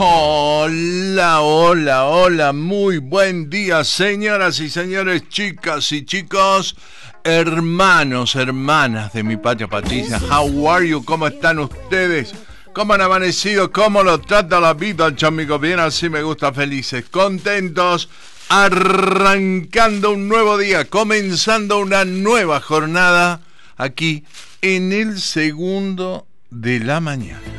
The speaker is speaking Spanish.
Hola, hola, hola, muy buen día, señoras y señores, chicas y chicos, hermanos, hermanas de mi patria Patricia. How are you? ¿Cómo están ustedes? ¿Cómo han amanecido? ¿Cómo lo trata la vida, chamigo? Bien, así me gusta, felices, contentos, arrancando un nuevo día, comenzando una nueva jornada aquí en el segundo de la mañana.